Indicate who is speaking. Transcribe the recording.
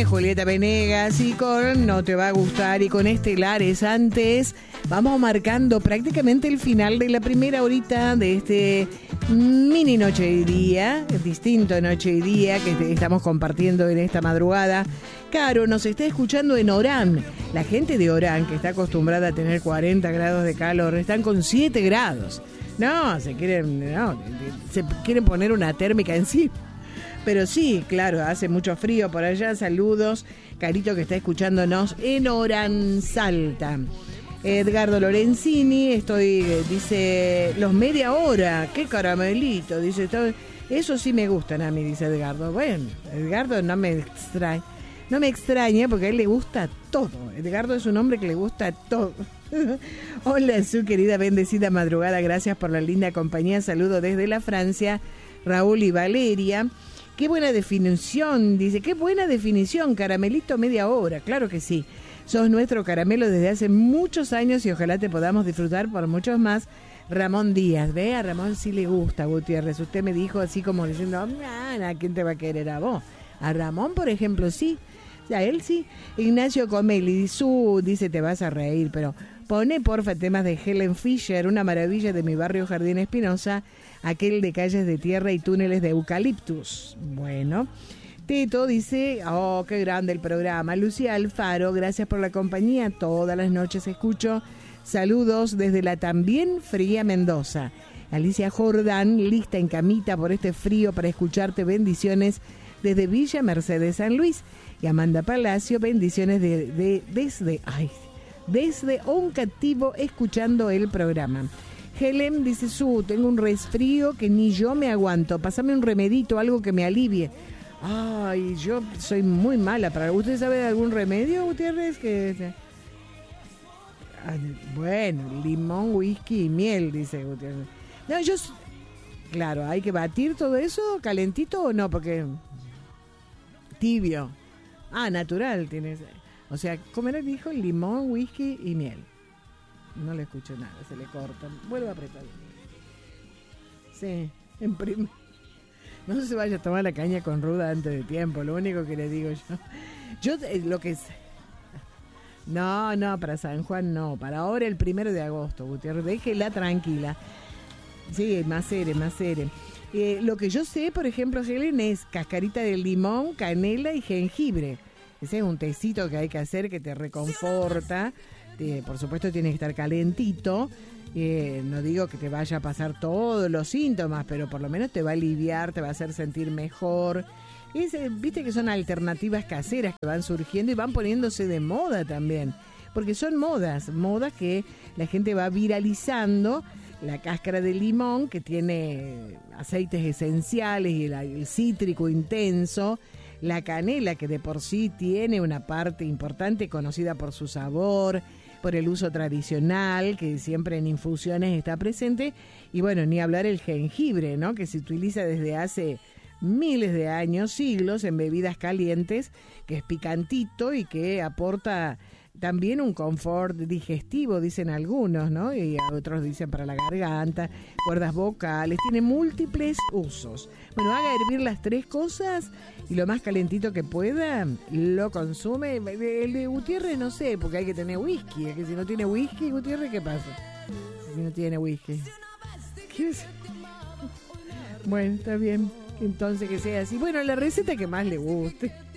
Speaker 1: Julieta Venegas y con No Te Va a Gustar y con Estelares. Antes vamos marcando prácticamente el final de la primera horita de este mini Noche y Día, distinto Noche y Día que estamos compartiendo en esta madrugada. Caro nos está escuchando en Orán. La gente de Orán, que está acostumbrada a tener 40 grados de calor, están con 7 grados. Se quieren poner una térmica encima. Pero sí, claro, hace mucho frío por allá. Saludos, Carito, que está escuchándonos en Orán, Salta. Edgardo Lorenzini, dice, los media hora, qué caramelito, dice, eso sí me gustan a mí, dice Edgardo. Bueno, Edgardo no me extraña porque a él le gusta todo. Edgardo es un hombre que le gusta todo. Hola, su querida bendecida madrugada, gracias por la linda compañía, saludo desde la Francia, Raúl y Valeria. Qué buena definición, dice, qué buena definición, caramelito media hora, claro que sí. Sos nuestro caramelo desde hace muchos años y ojalá te podamos disfrutar por muchos más. Ramón Díaz, a Ramón sí le gusta, Gutiérrez. Usted me dijo así como diciendo, ¿a quién te va a querer a vos? A Ramón, por ejemplo, sí. A él sí. Ignacio Comelli, dice, te vas a reír, pero pone porfa temas de Helen Fisher, una maravilla de mi barrio Jardín Espinosa, aquel de calles de tierra y túneles de eucaliptus. Bueno, Tito dice, qué grande el programa. Lucía Alfaro, gracias por la compañía, todas las noches escucho. Saludos desde la también fría Mendoza. Alicia Jordán, lista en camita por este frío para escucharte, bendiciones desde Villa Mercedes San Luis. Y Amanda Palacio, bendiciones desde Oncativo escuchando el programa. Helen dice, tengo un resfrío que ni yo me aguanto, pásame un remedito, algo que me alivie. Ay, yo soy muy mala para... ¿Usted sabe de algún remedio, Gutiérrez? Bueno, limón, whisky y miel, dice Gutiérrez. No, claro, hay que batir todo eso, calentito o no, porque... Tibio. Natural tienes. O sea, ¿cómo era? Dijo limón, whisky y miel. No le escucho nada, se le corta. Vuelvo a apretar. Sí, no se vaya a tomar la caña con ruda antes de tiempo, lo único que le digo yo. Lo que es... No, para San Juan no. Para ahora el 1 de agosto, Gutiérrez. Déjela tranquila. Sí, más seré. Lo que yo sé, por ejemplo, Helen, es cascarita de limón, canela y jengibre. Ese es un tecito que hay que hacer que te reconforta. Por supuesto tiene que estar calentito. No digo que te vaya a pasar todos los síntomas, pero por lo menos te va a aliviar, te va a hacer sentir mejor. Viste que son alternativas caseras que van surgiendo y van poniéndose de moda también. Porque son modas que la gente va viralizando. La cáscara de limón, que tiene aceites esenciales y el cítrico intenso. La canela, que de por sí tiene una parte importante conocida por su sabor, por el uso tradicional, que siempre en infusiones está presente. Y bueno, ni hablar el jengibre, ¿no? Que se utiliza desde hace miles de años, siglos, en bebidas calientes, que es picantito y que aporta también un confort digestivo, dicen algunos, ¿no? Y otros dicen para la garganta, cuerdas vocales, tiene múltiples usos. Bueno, haga hervir las 3 cosas y lo más calentito que pueda, lo consume. El de Gutiérrez no sé, porque hay que tener whisky. Es que si no tiene whisky, Gutiérrez, ¿qué pasa? Si no tiene whisky. ¿Qué es? Bueno, está bien. Entonces que sea así. Bueno, la receta que más le guste.